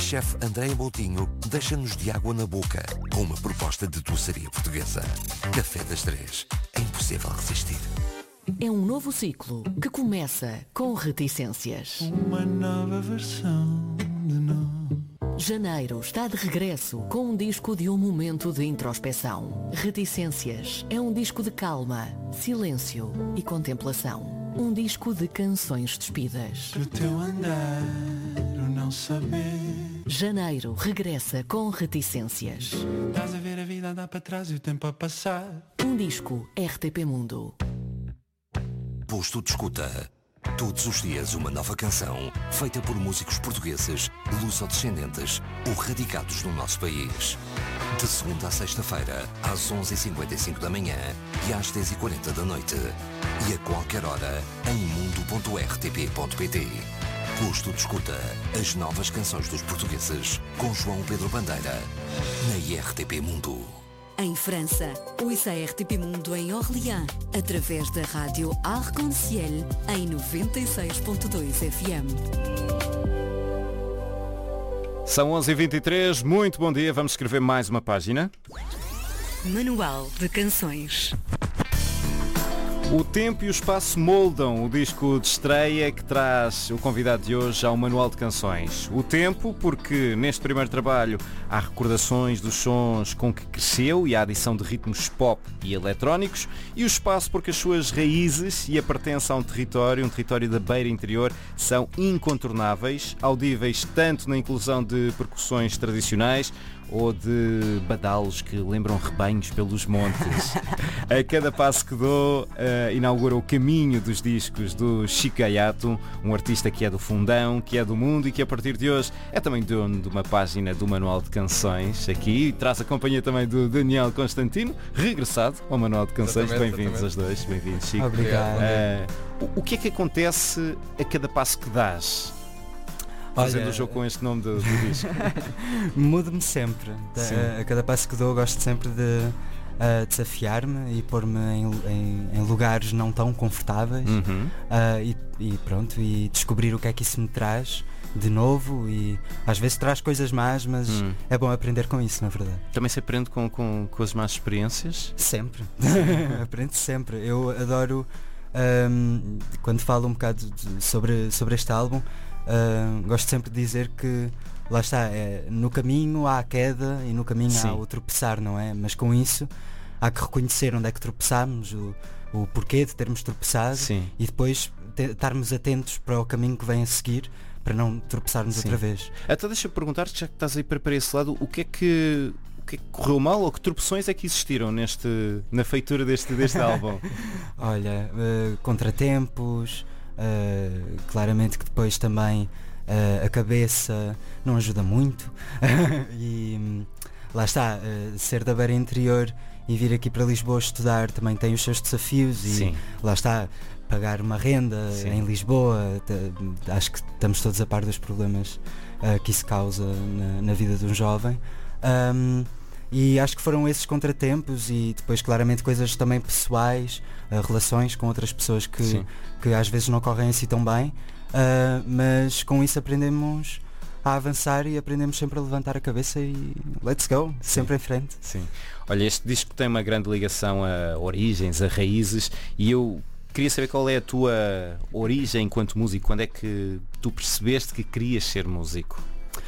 chefe Andréa Moutinho deixa-nos de água na boca com uma proposta de doçaria portuguesa. Café das 3. É impossível resistir. É um novo ciclo que começa com reticências. Uma nova versão de nós. Janeiro está de regresso com um disco de um momento de introspeção. Reticências é um disco de calma, silêncio e contemplação. Um disco de canções despidas. Que o teu andar, o não saber. Janeiro regressa com reticências. Estás a ver a vida andar para trás e o tempo a passar. Um disco RTP Mundo. Posto de escuta. Todos os dias uma nova canção, feita por músicos portugueses, luso-descendentes ou radicados no nosso país. De segunda a sexta-feira, às 11h55 da manhã e às 10h40 da noite. E a qualquer hora, em mundo.rtp.pt. Posto de escuta, as novas canções dos portugueses, com João Pedro Bandeira, na IRTP Mundo. Em França, ouça a RTP Mundo em Orléans, através da rádio Arc-en-Ciel, em 96.2 FM. São 11h23, muito bom dia, vamos escrever mais uma página. Manual de Canções. O tempo e o espaço moldam o disco de estreia que traz o convidado de hoje ao Manual de Canções. O tempo, porque neste primeiro trabalho há recordações dos sons com que cresceu e a adição de ritmos pop e eletrónicos. E o espaço, porque as suas raízes e a pertença a um território da beira interior, são incontornáveis, audíveis tanto na inclusão de percussões tradicionais ou de badalos que lembram rebanhos pelos montes. A cada passo que dou, inaugura o caminho dos discos do Chico Gaiato, um artista que é do fundão, que é do mundo e que a partir de hoje é também dono de uma página do Manual de Canções aqui, e traz a companhia também do Daniel Constantino, regressado ao Manual de Canções. Bem-vindos aos dois, bem-vindos, Chico. Obrigado. O que é que acontece a cada passo que dás? Fazendo o jogo com este nome do disco. Mudo-me sempre. A cada passo que dou, gosto sempre de desafiar-me e pôr-me em lugares não tão confortáveis. E pronto, e descobrir o que é que isso me traz de novo. E às vezes traz coisas más, mas é bom aprender com isso, na verdade. Também se aprende com as más experiências? Sempre. Aprendo sempre. Eu adoro quando falo um bocado sobre este álbum. Gosto sempre de dizer que lá está, no caminho há a queda e no caminho há o tropeçar, não é? Mas com isso há que reconhecer onde é que tropeçamos, o porquê de termos tropeçado. Sim. E depois estarmos atentos para o caminho que vem a seguir para não tropeçarmos outra vez. Então deixa-me perguntar-te, já que estás aí para esse lado, o que é que correu mal ou que tropeções é que existiram na feitura deste álbum? Olha, contratempos. Claramente que depois também a cabeça não ajuda muito e lá está, ser da beira interior e vir aqui para Lisboa estudar também tem os seus desafios e lá está, pagar uma renda em Lisboa, acho que estamos todos a par dos problemas que isso causa na vida de um jovem. E acho que foram esses contratempos e depois claramente coisas também pessoais, relações com outras pessoas que às vezes não correm assim tão bem, mas com isso aprendemos a avançar e aprendemos sempre a levantar a cabeça e let's go, sempre em frente. Sim. Olha, este disco tem uma grande ligação a origens, a raízes, e eu queria saber qual é a tua origem enquanto músico. Quando é que tu percebeste que querias ser músico?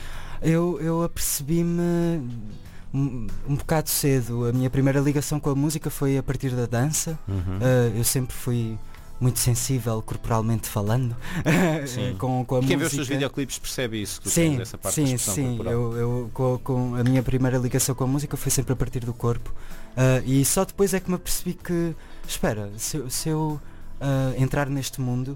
Eu apercebi-me um bocado cedo. A minha primeira ligação com a música foi a partir da dança. Eu sempre fui muito sensível corporalmente falando com a música. Quem vê os teus videoclipes percebe isso, que tu tens essa parte da expressão corporal. Eu com a minha primeira ligação com a música foi sempre a partir do corpo, e só depois é que me apercebi que, espera, se eu entrar neste mundo,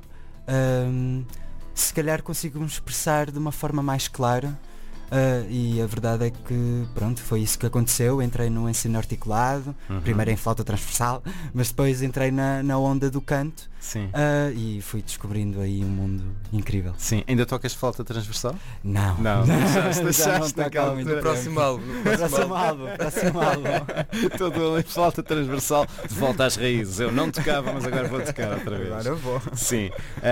se calhar consigo me expressar de uma forma mais clara. E a verdade é que pronto, foi isso que aconteceu. Entrei no ensino articulado, primeiro em flauta transversal, mas depois entrei na onda do canto. Sim. E fui descobrindo aí um mundo incrível. Sim. Ainda tocas flauta transversal? Não. Deixaste naquela altura. No próximo álbum. Próximo álbum. Todo ali flauta transversal, de volta às raízes. Eu não tocava, mas agora vou tocar outra vez. Agora eu vou. Sim.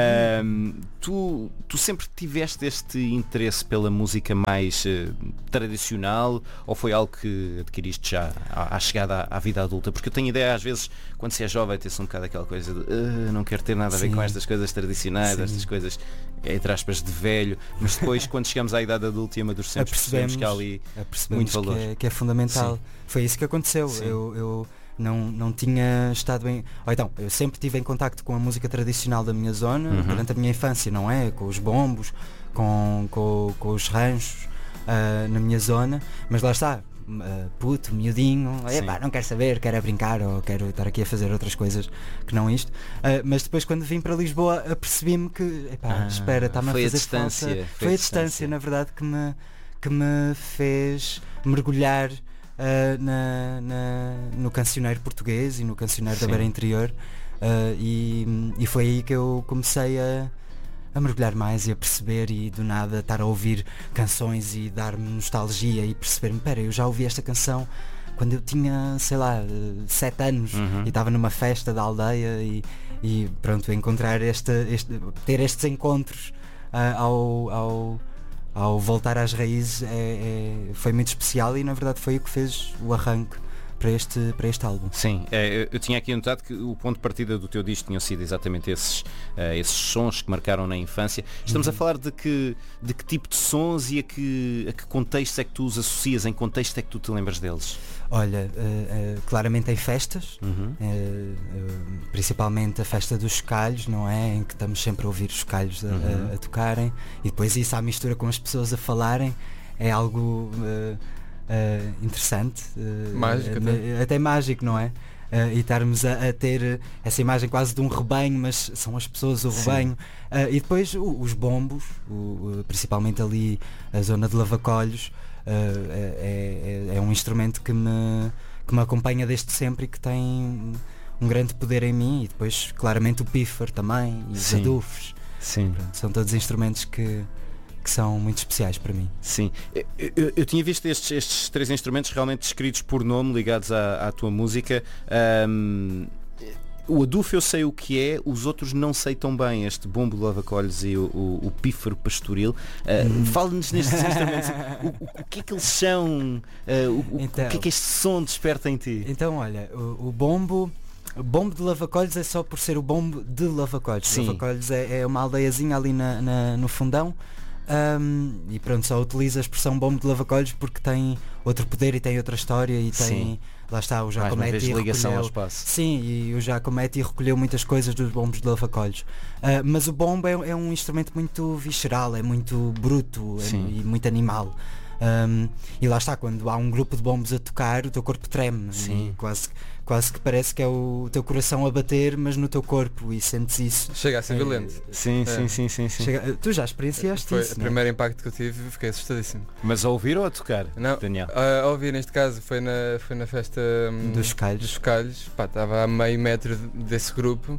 Tu sempre tiveste este interesse pela música mais tradicional, ou foi algo que adquiriste já à chegada à vida adulta? Porque eu tenho ideia, às vezes, quando se é jovem, tem-se um bocado aquela coisa de não quero ter nada a ver com estas coisas tradicionais, estas coisas, entre aspas, de velho, mas depois, quando chegamos à idade adulta e amadurecemos, percebemos que há ali muito valor. Que é fundamental. Sim. Foi isso que aconteceu. Eu não tinha estado em... então, eu sempre estive em contacto com a música tradicional da minha zona, durante a minha infância, não é? Com os bombos, com os ranchos na minha zona, mas lá está, puto, miudinho, não quero saber, quero brincar ou quero estar aqui a fazer outras coisas que não isto. Mas depois, quando vim para Lisboa, apercebi-me que espera, está-me a fazer falta. Foi a distância, na verdade, que me fez mergulhar no cancioneiro português e no cancioneiro da Beira Interior, e foi aí que eu comecei a mergulhar mais e a perceber, e do nada estar a ouvir canções e dar-me nostalgia e perceber-me, eu já ouvi esta canção quando eu tinha, sei lá, 7 anos e estava numa festa da aldeia, e pronto, encontrar ter estes encontros ao voltar às raízes foi muito especial, e na verdade foi o que fez o arranque para este álbum. Sim, eu tinha aqui anotado que o ponto de partida do teu disco tinham sido exatamente esses sons que marcaram na infância. Estamos a falar de que tipo de sons e a que contexto é que tu os associas, em contexto é que tu te lembras deles? Olha, claramente em festas, principalmente a festa dos chocalhos, não é? Em que estamos sempre a ouvir os chocalhos a tocarem, e depois isso à mistura com as pessoas a falarem é algo interessante, mágico, até mágico, não é? E estarmos a ter essa imagem quase de um rebanho, mas são as pessoas o rebanho. E depois os bombos, principalmente ali a zona de Lavacolhos, é um instrumento que me acompanha desde sempre e que tem um grande poder em mim. E depois claramente o pífaro também, e os adufes. Pronto, são todos instrumentos que são muito especiais para mim. Sim, eu tinha visto estes 3 instrumentos realmente descritos por nome, ligados à tua música. O adufo eu sei o que é, os outros não sei tão bem, este bombo de lavacolhos e o pífaro pastoril. Fala-nos nestes instrumentos, o que é que eles são, o que é que este som desperta em ti? Então olha, o bombo de Lavacolhos é só por ser o bombo de Lavacolhos. Lavacolhos é uma aldeiazinha ali no fundão. E pronto, só utilizo a expressão bombo de Lavacolhos porque tem outro poder e tem outra história e tem, lá está, o Giacometti ligação ao espaço. Sim, e o Giacometti recolheu muitas coisas dos bombos de Lavacolhos, mas o bombo é um instrumento muito visceral, é muito bruto e muito animal. E lá está, quando há um grupo de bombos a tocar, o teu corpo treme. Sim. Quase que parece que é o teu coração a bater, mas no teu corpo, e sentes isso. Chega a ser violento. Sim. Tu já experienciaste foi isso? O primeiro impacto que eu tive, fiquei assustadíssimo. Mas a ouvir ou a tocar? Não, Daniel? A ouvir, neste caso foi na festa dos chocalhos. Estava a meio metro desse grupo.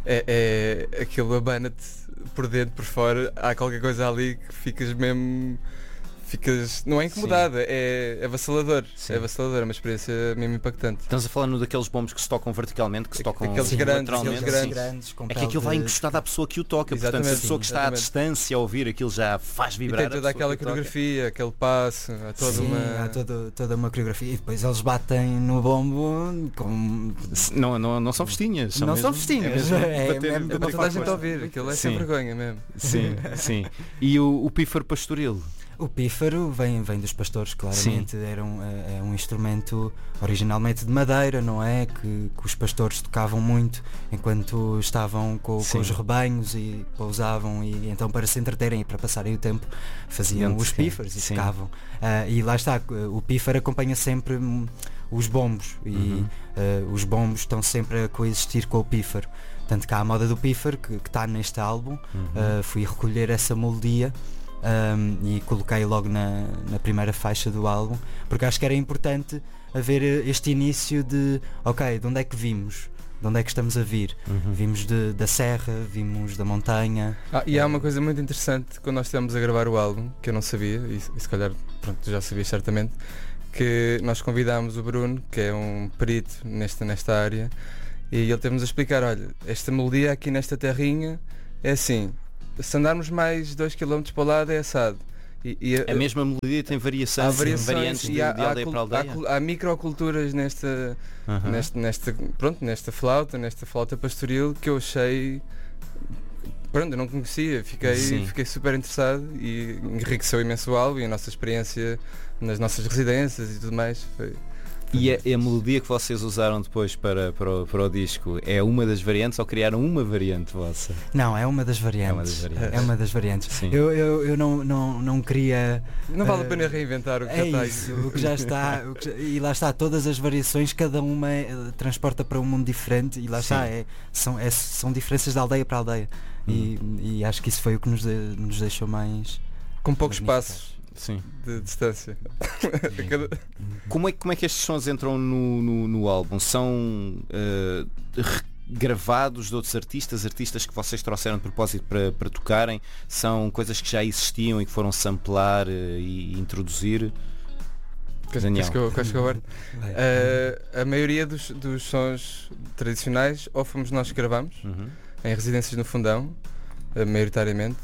Aquilo abana-te por dentro, por fora. Há qualquer coisa ali que ficas mesmo... não é incomodado, é avassalador. É avassalador, é uma experiência mesmo impactante. Estamos a falar daqueles bombos que se tocam verticalmente, que se tocam aqueles grandes, é que aquilo vai encostado à pessoa que o toca. Portanto, se a pessoa que está à distância a ouvir aquilo já faz vibrar. E tem toda aquela coreografia, aquele passo, há toda uma coreografia. E depois eles batem no bombo com... Não são festinhas. São festinhas. É para toda a gente ouvir, aquilo é sem vergonha mesmo. Sim. E o pífaro pastoril? O pífaro vem dos pastores, claramente. É um instrumento originalmente de madeira, não é? Que os pastores tocavam muito enquanto estavam com os rebanhos e pousavam, e então para se entreterem e para passarem o tempo faziam os pífaros e tocavam. E lá está, o pífaro acompanha sempre os bombos e os bombos estão sempre a coexistir com o pífaro. Tanto que há a moda do pífaro que está neste álbum. Fui recolher essa melodia e coloquei logo na primeira faixa do álbum, porque acho que era importante haver este início de onde é que vimos, de onde é que estamos a vir. Vimos da serra, vimos da montanha. E há uma coisa muito interessante quando nós estivemos a gravar o álbum, que eu não sabia, e se calhar pronto, já sabias certamente, que nós convidámos o Bruno, que é um perito nesta área, e ele teve-nos a explicar, olha, esta melodia aqui nesta terrinha é assim, se andarmos mais 2 km para o lado é assado. A mesma melodia tem variações, variantes de aldeia para aldeia? Há microculturas nesta flauta pastoril que eu achei... Pronto, eu não conhecia, fiquei super interessado e enriqueceu imenso o álbum e a nossa experiência nas nossas residências e tudo mais. E a melodia que vocês usaram depois para o disco é uma das variantes ou criaram uma variante vossa? Não, é uma das variantes. É uma das variantes. Sim. Eu não queria... Não vale a pena reinventar o que já está aí. O que já está. E lá está, todas as variações, cada uma transporta para um mundo diferente e lá está, são diferenças de aldeia para aldeia. E acho que isso foi o que nos deixou mais... Com poucos passos. Sim. De distância. Como é que estes sons entram no álbum? São gravados de outros artistas que vocês trouxeram de propósito para tocarem? São coisas que já existiam e que foram samplar e introduzir? Daniel. A maioria dos sons tradicionais ou fomos nós que gravamos em residências no Fundão, maioritariamente.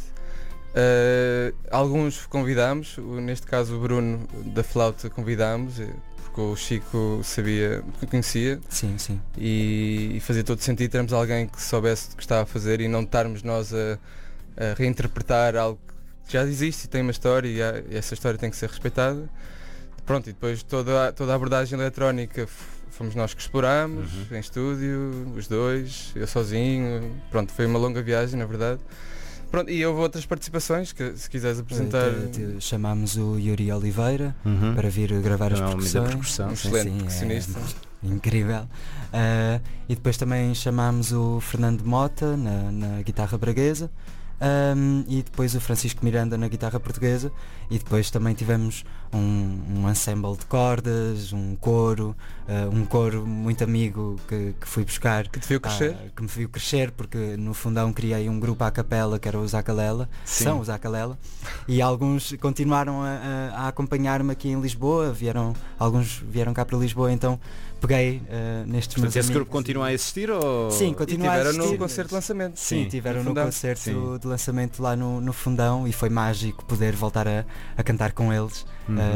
Alguns convidámos, neste caso o Bruno da flauta convidámos, porque o Chico conhecia. Sim. E fazia todo sentido termos alguém que soubesse o que estava a fazer e não estarmos nós a reinterpretar algo que já existe e tem uma história e essa história tem que ser respeitada. Pronto, e depois toda a abordagem eletrónica fomos nós que explorámos em estúdio, os dois, eu sozinho. Pronto, foi uma longa viagem, na verdade. Pronto, e houve outras participações que, se quiseres apresentar. Chamámos o Yuri Oliveira para vir gravar as percussões. Um excelente percussionista. Incrível. E depois também chamámos o Fernando Mota na guitarra braguesa. E depois o Francisco Miranda na guitarra portuguesa, e depois também tivemos um ensemble de cordas, um coro muito amigo que fui buscar, que te viu crescer? Que me viu crescer, porque no Fundão criei um grupo à capela que era o Zacalela, são os Zacalela, e alguns continuaram a acompanhar-me aqui em Lisboa, alguns vieram cá para Lisboa, então peguei nestes meus amigos. Esse grupo continua a existir? Ou... Sim, continua a existir. Tiveram no concerto de lançamento. Sim, tiveram no concerto de lançamento lá no Fundão, e foi mágico poder voltar a cantar com eles.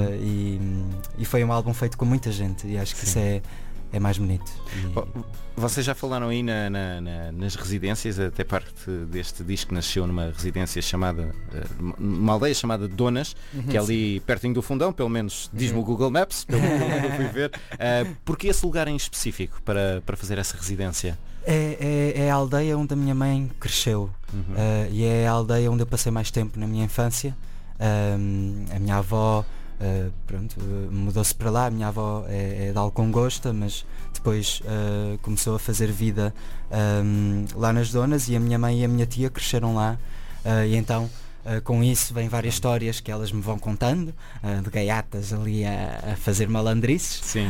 E foi um álbum feito com muita gente, e acho que isso é mais bonito. Vocês já falaram aí nas residências, até parte deste disco nasceu numa residência chamada, uma aldeia chamada Donas, que é ali pertinho do Fundão, pelo menos diz-me o Google Maps, pelo que eu fui ver. Porquê esse lugar em específico para fazer essa residência? É a aldeia onde a minha mãe cresceu, e é a aldeia onde eu passei mais tempo na minha infância. A minha avó mudou-se para lá. A minha avó é de Alcongosta, mas depois começou a fazer vida lá nas Donas, e a minha mãe e a minha tia cresceram lá, e então com isso vem várias histórias que elas me vão contando, de gaiatas ali a fazer malandrices. Sim.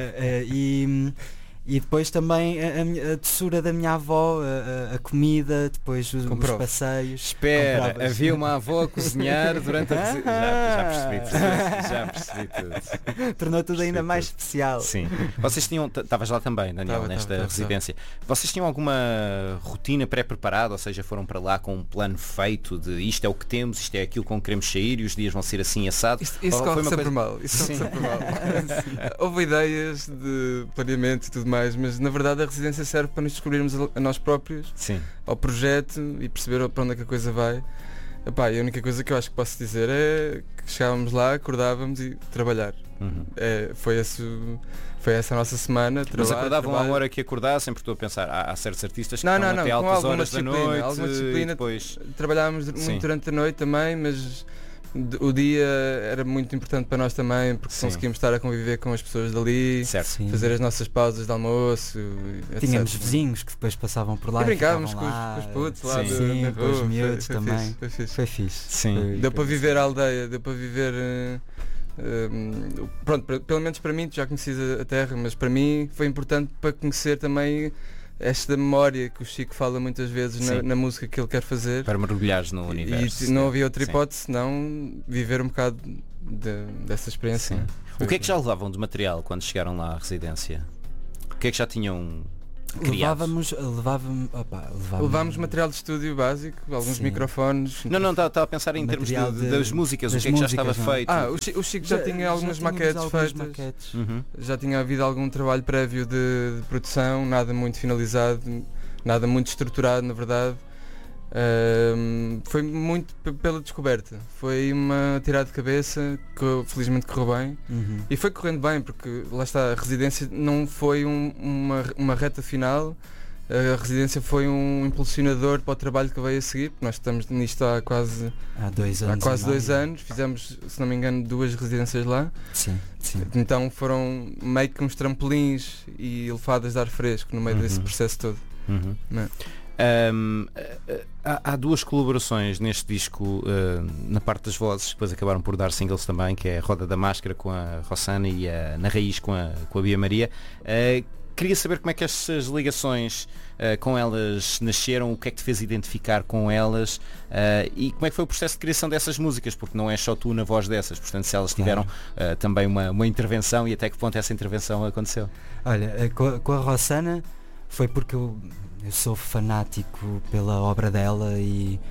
E depois também a doçura da minha avó, a comida, depois os passeios. Espera, havia uma avó a cozinhar durante a visita. Já percebi tudo. Tornou tudo ainda mais especial. Sim. Vocês tinham, estavas lá também, Daniel, nesta residência. Vocês tinham alguma rotina pré-preparada, ou seja, foram para lá com um plano feito de isto é o que temos, isto é aquilo com que queremos sair e os dias vão ser assim assados? Isso corre sempre mal. Houve ideias de planeamento e tudo mais, mas na verdade a residência serve para nos descobrirmos a nós próprios, ao projeto, e perceber para onde é que a coisa vai. Epá, e a única coisa que eu acho que posso dizer é que chegávamos lá, acordávamos e trabalhar. Foi essa a nossa semana. Mas acordavam à hora que acordassem, porque estou a pensar, há certos artistas que não, até altas horas da noite. Alguma disciplina. Depois... Trabalhávamos muito durante a noite também, mas o dia era muito importante para nós também, porque conseguimos estar a conviver com as pessoas dali, fazer as nossas pausas de almoço, etc. Tínhamos vizinhos que depois passavam por lá e brincávamos com os putos lá com os miúdos também. Foi fixe. Deu para viver a aldeia, deu para viver pronto, pelo menos para mim, tu já conheces a terra, mas para mim foi importante para conhecer também esta memória que o Chico fala muitas vezes na música que ele quer fazer. Para mergulhares no universo. E não havia outra hipótese senão viver um bocado dessa experiência. Sim. O que é que já levavam de material quando chegaram lá à residência? O que é que já tinham criado? Levámos material de estúdio básico, alguns microfones. Não, estava a pensar em termos das músicas, o que é que já estava feito? O Chico já tinha algumas maquetes feitas. Já tinha havido algum trabalho prévio de produção, nada muito finalizado, nada muito estruturado, na verdade. Foi muito pela descoberta, foi uma tirada de cabeça que felizmente correu bem. E foi correndo bem porque lá está, a residência não foi uma reta final, a residência foi um impulsionador para o trabalho que veio a seguir, porque nós estamos nisto há quase 2 anos, fizemos, se não me engano, 2 residências lá. Sim. Então foram meio que uns trampolins e levadas de ar fresco no meio desse processo todo. Há 2 colaborações neste disco na parte das vozes, que depois acabaram por dar singles também, que é a Roda da Máscara com a Rossana e Na Raiz com a Bia Maria. Queria saber como é que estas ligações com elas nasceram, o que é que te fez identificar com elas e como é que foi o processo de criação dessas músicas, porque não é só tu na voz dessas, portanto se elas tiveram também uma intervenção e até que ponto essa intervenção aconteceu? Olha, com a Rossana foi porque eu sou fanático pela obra dela e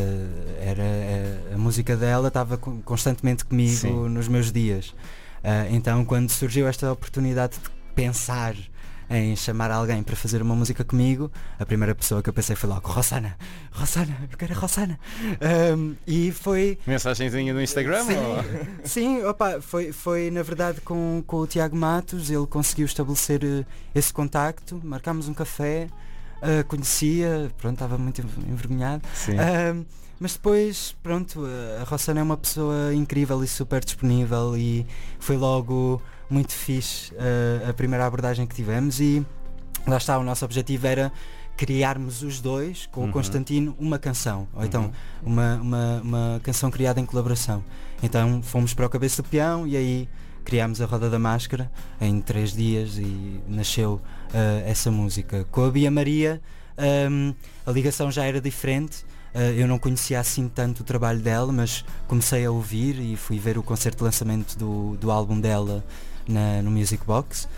a música dela estava constantemente comigo nos meus dias. Então quando surgiu esta oportunidade de pensar em chamar alguém para fazer uma música comigo, a primeira pessoa que eu pensei foi logo Rossana, eu quero a Rossana. E foi... Mensagenzinha no Instagram? Sim, foi na verdade com o Tiago Matos, ele conseguiu estabelecer esse contacto, marcámos um café, conhecia, pronto, estava muito envergonhado. Mas depois, pronto, a Rossana é uma pessoa incrível e super disponível e foi logo muito fixe a primeira abordagem que tivemos e lá está, o nosso objetivo era criarmos os dois com o Constantino uma canção, ou então uma canção criada em colaboração. Então fomos para o Cabeça do Peão e aí criámos a Roda da Máscara em 3 dias e nasceu essa música. Com a Bia Maria a ligação já era diferente. Eu não conhecia assim tanto o trabalho dela, mas comecei a ouvir e fui ver o concerto de lançamento do álbum dela no Music Box.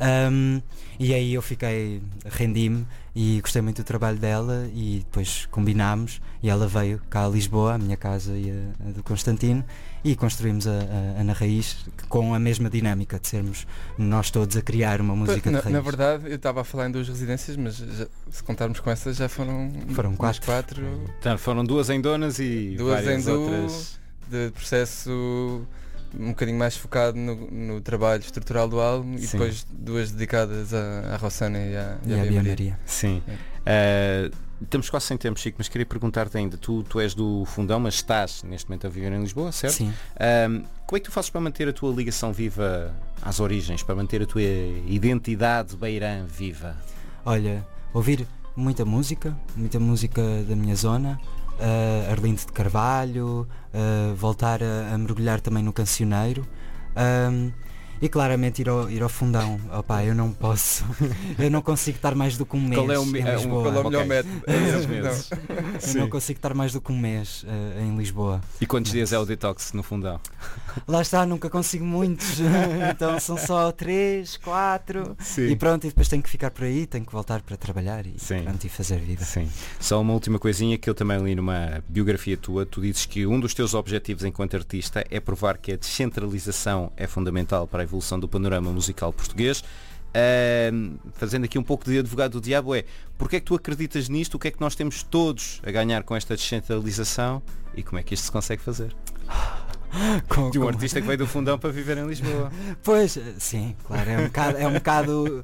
E aí eu rendi-me e gostei muito do trabalho dela e depois combinámos e ela veio cá a Lisboa, a minha casa e a do Constantino, e construímos a Na Raiz com a mesma dinâmica de sermos nós todos a criar uma música de raiz. Na verdade eu estava a falar em 2 residências, mas se contarmos com essas já foram 4. Então, foram 2 em Donas e 2 várias em outras de processo um bocadinho mais focado no trabalho estrutural do álbum e depois 2 dedicadas à Rossana e à Bia Maria. Sim. Estamos quase sem tempo, Chico, mas queria perguntar-te ainda, tu és do Fundão, mas estás neste momento a viver em Lisboa, certo? Sim. Como é que tu fazes para manter a tua ligação viva às origens, para manter a tua identidade beirã viva? Olha, ouvir muita música da minha zona, Arlindo de Carvalho, voltar a mergulhar também no cancioneiro, e claramente ir ao Fundão. Eu não posso, eu não consigo estar mais do que um mês. Qual é o melhor método? Eu não consigo estar mais do que um mês em Lisboa. E quantos dias é o detox no Fundão? Lá está, nunca consigo muitos. Então são só 3, 4. Sim. E pronto, e depois tenho que ficar por aí, tenho que voltar para trabalhar e, pronto, e fazer vida. Sim. Só uma última coisinha que eu também li numa biografia tua. Tu dizes que um dos teus objetivos enquanto artista é provar que a descentralização é fundamental para a evolução do panorama musical português. Fazendo aqui um pouco de advogado do diabo, porque é que tu acreditas nisto? O que é que nós temos todos a ganhar com esta descentralização e como é que isto se consegue fazer? De um artista que veio do Fundão para viver em Lisboa. Pois, sim, claro, é um bocado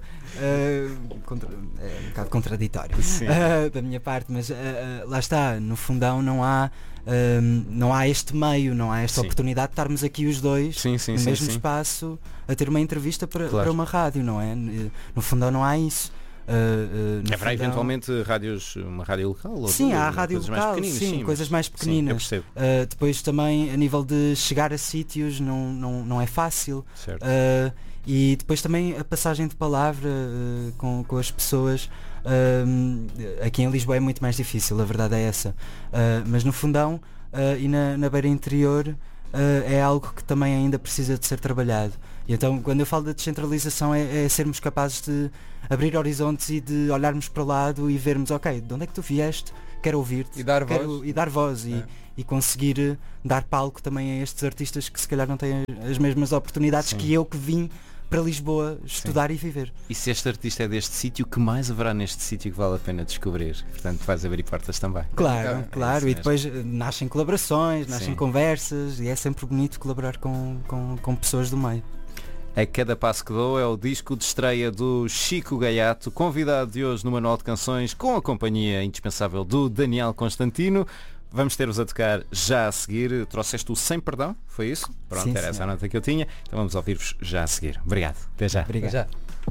contraditório da minha parte, mas lá está, no Fundão não há este meio, não há esta oportunidade de estarmos aqui os dois no mesmo espaço a ter uma entrevista para uma rádio, não é? No Fundão não há isso. Haverá eventualmente uma rádio local? Sim, há rádio local, coisas mais pequeninas. Sim, eu percebo. Depois também a nível de chegar a sítios não é fácil. Certo. E depois também a passagem de palavra com as pessoas Aqui em Lisboa é muito mais difícil, a verdade é essa. Mas no Fundão e na beira interior é algo que também ainda precisa de ser trabalhado. E então quando eu falo da descentralização é sermos capazes de abrir horizontes e de olharmos para o lado e vermos, ok, de onde é que tu vieste? Quero ouvir-te. E dar voz. E conseguir dar palco também a estes artistas que se calhar não têm as mesmas oportunidades que eu que vim para Lisboa estudar e viver. E se este artista é deste sítio, que mais haverá neste sítio que vale a pena descobrir? Portanto, vais abrir portas também. Claro. E depois nascem colaborações, nascem conversas e é sempre bonito colaborar com pessoas do meio. A Cada Passo que Dou é o disco de estreia do Chico Gaiato, convidado de hoje no Manual de Canções, com a companhia indispensável do Daniel Constantino. Vamos ter-vos a tocar já a seguir. Trouxeste o Sem Perdão, foi isso? Pronto, sim, era essa a nota que eu tinha. Então vamos ouvir-vos já a seguir. Obrigado. Até já. Obrigado. Já.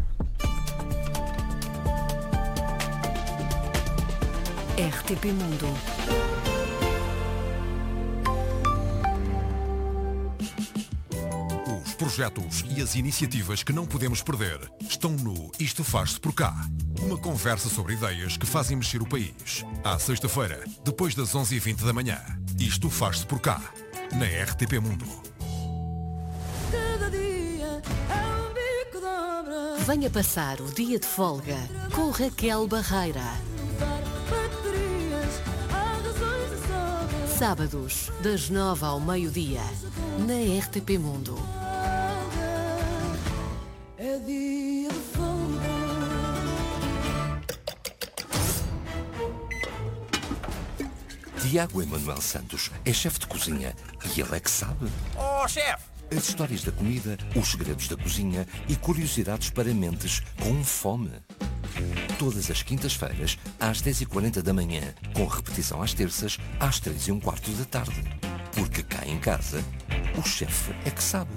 RTP Mundo. Os projetos e as iniciativas que não podemos perder estão no Isto Faz-se por Cá. Uma conversa sobre ideias que fazem mexer o país. À sexta-feira, depois das 11h20 da manhã. Isto Faz-se por Cá, na RTP Mundo. Cada dia é um bico de obra. Venha passar o dia de folga com Raquel Barreira. Baterias, há razões de sobra. Sábados, das 9 ao meio-dia, na RTP Mundo. É dia de folga. Tiago Emanuel Santos é chefe de cozinha e ele é que sabe. Oh, chefe! As histórias da comida, os segredos da cozinha e curiosidades para mentes com fome. Todas as quintas-feiras, às 10h40 da manhã, com repetição às terças, às 3h15 da tarde. Porque cá em casa, o chefe é que sabe.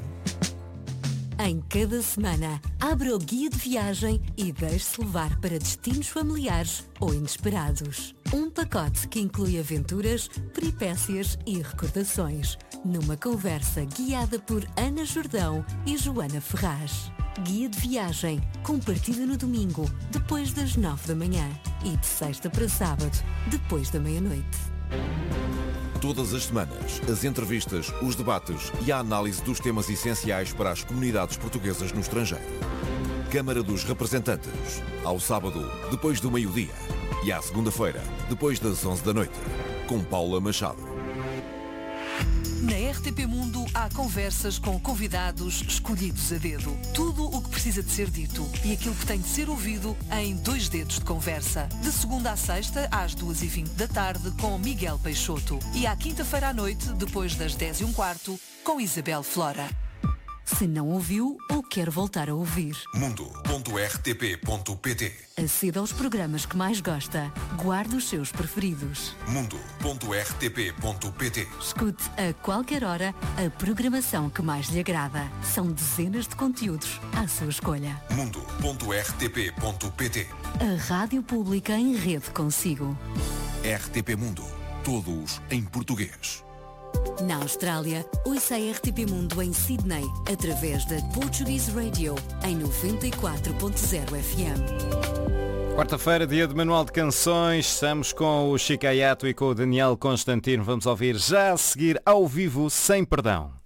Em cada semana, abra o guia de viagem e deixe-se levar para destinos familiares ou inesperados. Um pacote que inclui aventuras, peripécias e recordações, numa conversa guiada por Ana Jordão e Joana Ferraz. Guia de viagem, com partida no domingo, depois das 9 da manhã e de sexta para sábado, depois da meia-noite. Todas as semanas, as entrevistas, os debates e a análise dos temas essenciais para as comunidades portuguesas no estrangeiro. Câmara dos Representantes, ao sábado, depois do meio-dia, e à segunda-feira, depois das 11 da noite, com Paula Machado. Na RTP Mundo há conversas com convidados escolhidos a dedo. Tudo o que precisa de ser dito e aquilo que tem de ser ouvido em 2 dedos de conversa. De segunda à sexta, às 2h20 da tarde, com Miguel Peixoto. E à quinta-feira à noite, depois das 10h15, com Isabel Flora. Se não ouviu ou quer voltar a ouvir, mundo.rtp.pt. aceda aos programas que mais gosta. Guarde os seus preferidos. mundo.rtp.pt. Escute a qualquer hora a programação que mais lhe agrada. São dezenas de conteúdos à sua escolha. mundo.rtp.pt. A Rádio Pública em rede consigo. RTP Mundo. Todos em português. Na Austrália, ouça a RTP Mundo em Sydney, através da Portuguese Radio, em 94.0 FM. Quarta-feira, dia de Manual de Canções. Estamos com o Chico Gaiato e com o Daniel Constantino. Vamos ouvir já a seguir, ao vivo, Sem Perdão.